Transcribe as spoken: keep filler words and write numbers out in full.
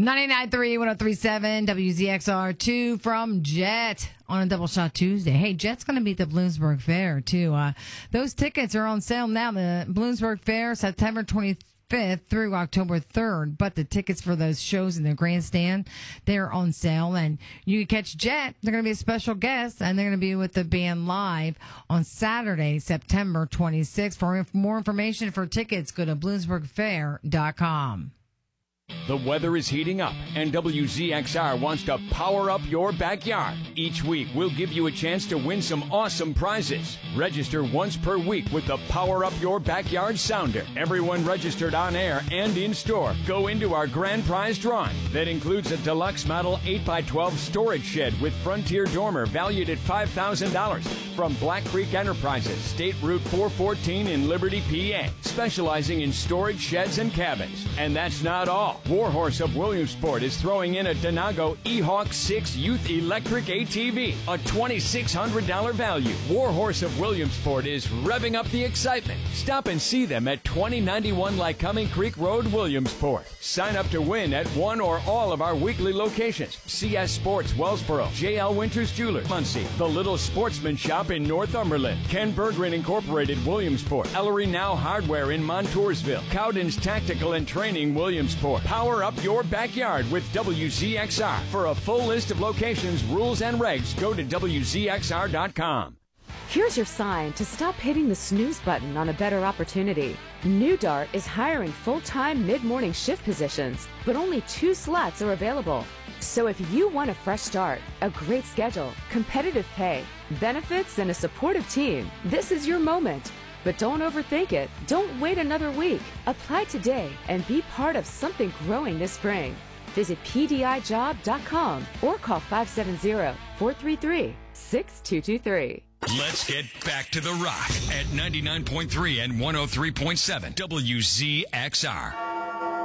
ninety-nine point three, one oh three point seven, W Z X R two from Jet on a Double Shot Tuesday. Hey, Jet's going to be at the Bloomsburg Fair, too. Uh, those tickets are on sale now. The Bloomsburg Fair, September twenty-fifth through October third. But the tickets for those shows in the grandstand, they're on sale. And you can catch Jet. They're going to be a special guest, and they're going to be with the band live on Saturday, September twenty-sixth. For more information for tickets, go to bloomsburg fair dot com. The weather is heating up, and W Z X R wants to power up your backyard. Each week, we'll give you a chance to win some awesome prizes. Register once per week with the Power Up Your Backyard Sounder. Everyone registered on air and in store go into our grand prize drawing. That includes a deluxe model eight by twelve storage shed with Frontier dormer valued at five thousand dollars from Black Creek Enterprises, State Route four fourteen in Liberty, P A, specializing in storage sheds and cabins. And that's not all. Warhorse of Williamsport is throwing in a Denago E-Hawk six Youth Electric A T V, a twenty-six hundred dollars value. Warhorse of Williamsport is revving up the excitement. Stop and see them at twenty ninety-one Lycoming Creek Road, Williamsport. Sign up to win at one or all of our weekly locations. C S Sports, Wellsboro, J L Winters Jewelers, Muncie, The Little Sportsman Shop in Northumberland, Ken Berggren Incorporated, Williamsport, Ellery Now Hardware in Montoursville, Cowden's Tactical and Training, Williamsport. Power up your backyard with W Z X R. For a full list of locations, rules, and regs, go to W Z X R dot com. Here's your sign to stop hitting the snooze button on a better opportunity. New Dart is hiring full-time mid-morning shift positions, but only two slots are available. So if you want a fresh start, a great schedule, competitive pay, benefits, and a supportive team, this is your moment. But don't overthink it. Don't wait another week. Apply today and be part of something growing this spring. Visit P D I job dot com or call five seven zero, four three three, six two two three. Let's get back to the rock at ninety-nine point three and one oh three point seven W Z X R.